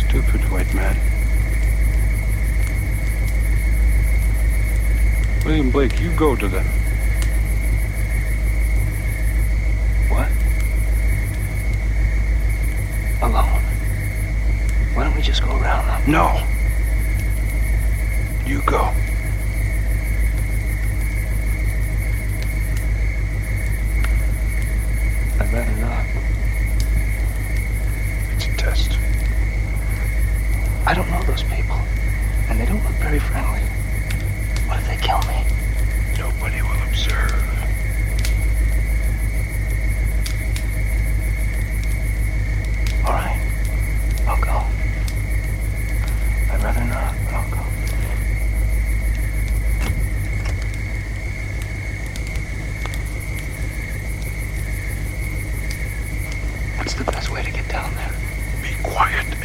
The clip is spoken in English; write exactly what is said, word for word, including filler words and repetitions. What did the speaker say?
stupid, white man. William Blake, you go to them. What? Alone? Why don't we just go around them? No. You go. I'd rather not. It's a test. I don't know those people, and they don't look very friendly. What if they kill me? Nobody will observe. All right. I'll go. I'd rather not, but I'll go. What's the best way to get down there? Be quiet.